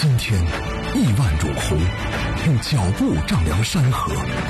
今天，亿万种红用脚步丈量山河，